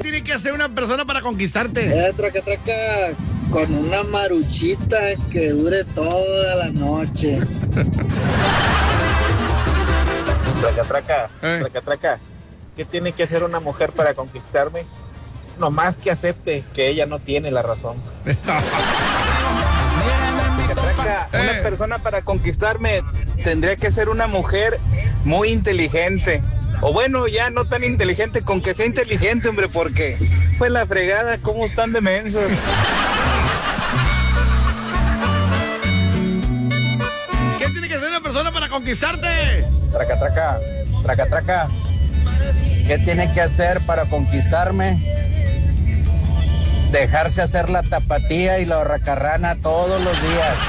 tiene que hacer una persona para conquistarte? Traca, con una maruchita que dure toda la noche. Traca. ¿Qué tiene que hacer una mujer para conquistarme? Nomás que acepte que ella no tiene la razón. Una persona para conquistarme tendría que ser una mujer muy inteligente. O bueno, ya no tan inteligente, con que sea inteligente, hombre, porque fue la fregada, cómo están de mensos. ¿Qué tiene que hacer una persona para conquistarte? Traca. ¿Qué tiene que hacer para conquistarme? Dejarse hacer la tapatía y la horracarrana todos los días.